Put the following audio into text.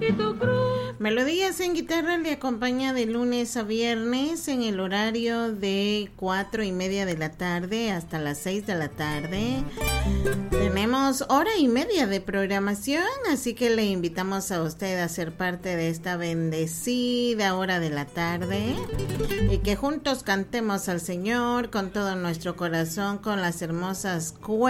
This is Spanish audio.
Melodías en Guitarra le acompaña de lunes a viernes en el horario de 4:30 de la tarde hasta las 6 de la tarde. Tenemos hora y media de programación, así que le invitamos a usted a ser parte de esta bendecida hora de la tarde y que juntos cantemos al Señor con todo nuestro corazón, con las hermosas